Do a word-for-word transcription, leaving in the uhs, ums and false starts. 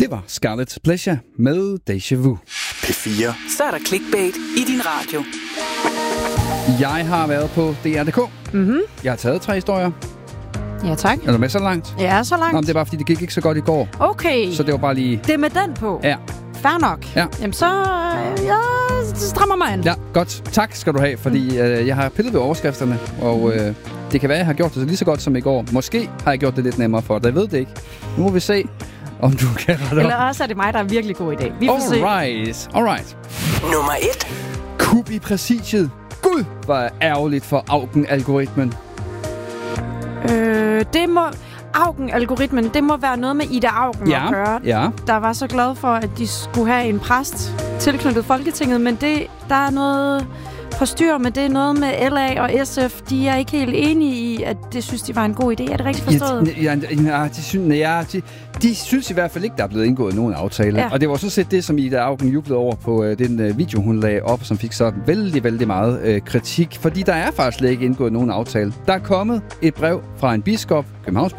Det var Scarlet Pleasure med Deja Vu. P fire. Så er der clickbait i din radio. Jeg har været på D R punktum d k. Mhm. Jeg har taget tre historier. Ja, tak. Er du med så langt? Ja, så langt. Nå, men det er bare, fordi det gik ikke så godt i går. Okay. Så det var bare lige... Det er med den på? Ja. Fair nok. Ja. Jamen, så øh, jeg strammer mig an. Ja, godt. Tak skal du have, fordi øh, jeg har pillet ved overskrifterne, og øh, det kan være, at jeg har gjort det lige så godt som i går. Måske har jeg gjort det lidt nemmere for dig. Jeg ved det ikke. Nu må vi se, om du kan rette op. Eller også er det mig, der er virkelig god i dag. Vi får Alright. se. Alright. Nummer et. Kub i præsidiet. Gud, hvor er ærgerligt for Augen-algoritmen. Øh, det må... Augen-algoritmen, det må være noget med Ida Augen Ja, at gøre. ja. Der var så glad for, at de skulle have en præst tilknyttet Folketinget, men det, der er noget på styr med det. Noget med L A og S F. De er ikke helt enige i, at det synes, de var en god idé. Er det rigtigt forstået? Ja, ja, de, synes, ja, de, de synes i hvert fald ikke, der er blevet indgået nogen aftale. Ja. Og det var så set det, som Ida Augen jublede over på øh, den øh, video, hun lagde op, som fik så vældig, vældig meget øh, kritik. Fordi der er faktisk slet ikke indgået nogen aftale. Der er kommet et brev fra en biskop, Københavns